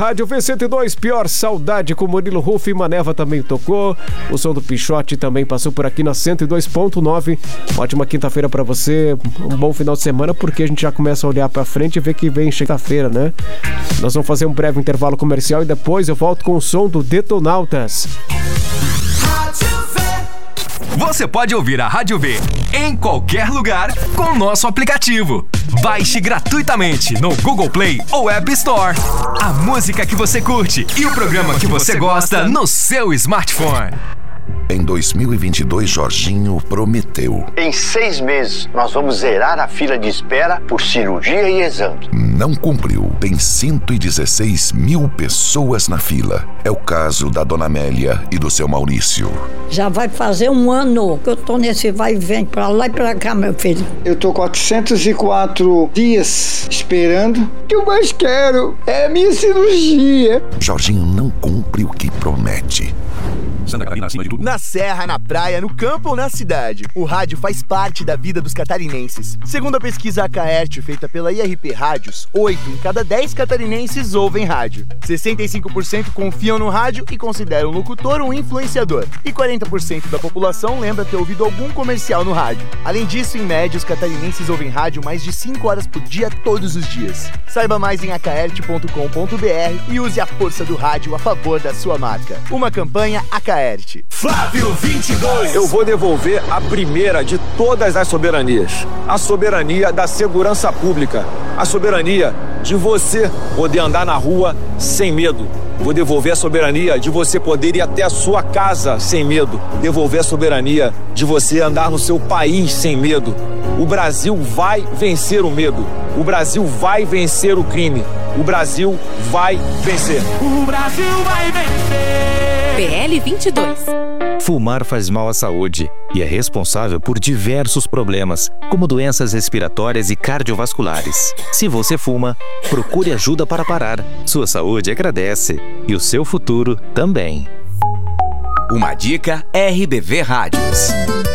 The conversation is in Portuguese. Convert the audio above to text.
Rádio V102, Pior Saudade, com Murilo Ruff e Maneva também tocou. O som do Pichote também passou por aqui na 102.9. Ótima quinta-feira pra você, um bom final de semana, porque a gente já começa a olhar pra frente e ver que vem sexta-feira, né? Nós vamos fazer um breve intervalo comercial e depois eu volto com o som do Detonautas. Você pode ouvir a Rádio V em qualquer lugar com o nosso aplicativo. Baixe gratuitamente no Google Play ou App Store. A música que você curte e o programa que você gosta no seu smartphone. Em 2022, Jorginho prometeu. Em 6 meses, nós vamos zerar a fila de espera por cirurgia e exame. Não cumpriu. Tem 116 mil pessoas na fila. É o caso da Dona Amélia e do seu Maurício. Já vai fazer um ano que eu tô nesse vai e vem pra lá e pra cá, meu filho. Eu tô 404 dias esperando. O que eu mais quero é a minha cirurgia. Jorginho não cumpre o que promete. Santa Catarina, acima de tudo. Na serra, na praia, no campo ou na cidade, o rádio faz parte da vida dos catarinenses. Segundo a pesquisa Acaerte feita pela IRP Rádios, 8 em cada 10 catarinenses ouvem rádio. 65% confiam no rádio e consideram o locutor um influenciador. E 40% da população lembra ter ouvido algum comercial no rádio. Além disso, em média, os catarinenses ouvem rádio mais de 5 horas por dia, todos os dias. Saiba mais em acaerte.com.br e use a força do rádio a favor da sua marca. Uma campanha Acaerte. Flávio 22. Eu vou devolver a primeira de todas as soberanias. A soberania da segurança pública. A soberania de você poder andar na rua sem medo. Vou devolver a soberania de você poder ir até a sua casa sem medo. Devolver a soberania de você andar no seu país sem medo. O Brasil vai vencer o medo. O Brasil vai vencer o crime. O Brasil vai vencer. O Brasil vai vencer. PL 22. Fumar faz mal à saúde e é responsável por diversos problemas, como doenças respiratórias e cardiovasculares. Se você fuma, procure ajuda para parar. Sua saúde agradece e o seu futuro também. Uma dica RBV Rádios.